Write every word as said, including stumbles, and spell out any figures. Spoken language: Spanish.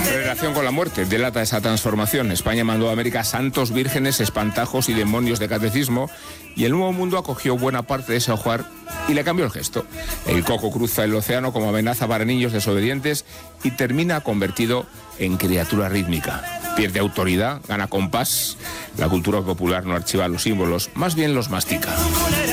Relación con la muerte delata esa transformación. España mandó a América santos, vírgenes, espantajos y demonios de catecismo, y el Nuevo Mundo acogió buena parte de ese ajuar y le cambió el gesto. El coco cruza el océano como amenaza para niños desobedientes y termina convertido en criatura rítmica. Pierde autoridad, gana compás. La cultura popular no archiva los símbolos, más bien los mastica.